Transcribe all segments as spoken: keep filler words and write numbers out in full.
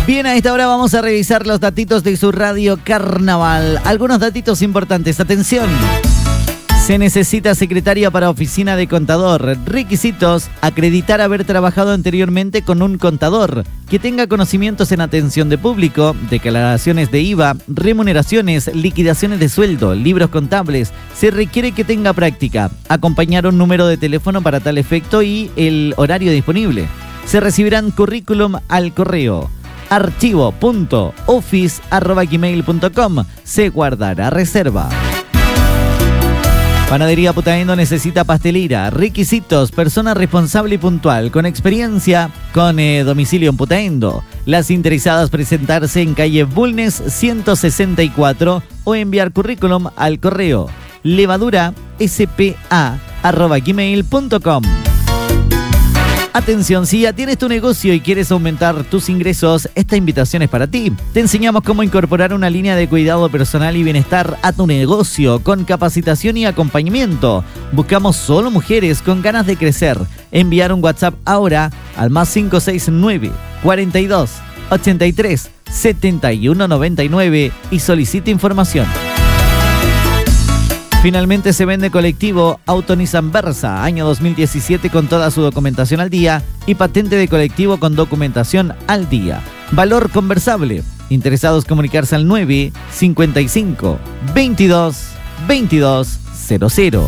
Bien, a esta hora vamos a revisar los datitos de su radio Carnaval. Algunos datitos importantes. Atención. Se necesita secretaria para oficina de contador. Requisitos: acreditar haber trabajado anteriormente con un contador, que tenga conocimientos en atención de público, declaraciones de I V A, remuneraciones, liquidaciones de sueldo, libros contables. Se requiere que tenga práctica. Acompañar un número de teléfono para tal efecto y el horario disponible. Se recibirán currículum al correo archivo punto office arroba gmail punto com. Se guardará reserva. Panadería Putaendo necesita pastelera. Requisitos: persona responsable y puntual, con experiencia, con eh, domicilio en Putaendo. Las interesadas presentarse en calle Bulnes ciento sesenta y cuatro o enviar currículum al correo levadura s p a arroba gmail punto com. Atención, si ya tienes tu negocio y quieres aumentar tus ingresos, esta invitación es para ti. Te enseñamos cómo incorporar una línea de cuidado personal y bienestar a tu negocio con capacitación y acompañamiento. Buscamos solo mujeres con ganas de crecer. Enviar un WhatsApp ahora al más cinco seis nueve, cuarenta y dos, ochenta y tres, setenta y uno noventa y nueve y solicita información. Finalmente se vende colectivo Auto Nissan Versa, año dos mil diecisiete, con toda su documentación al día y patente de colectivo con documentación al día. Valor conversable. Interesados comunicarse al nueve cincuenta y cinco, veintidós, veintidós cero cero.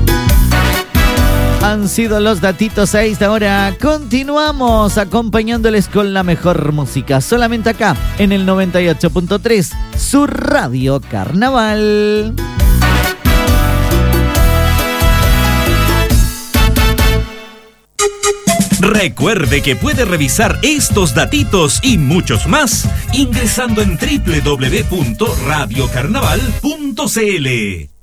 Han sido los datitos a esta hora. Continuamos acompañándoles con la mejor música, solamente acá en el noventa y ocho punto tres, su radio Carnaval. Recuerde que puede revisar estos datitos y muchos más ingresando en doble u doble u doble u punto radio carnaval punto c l.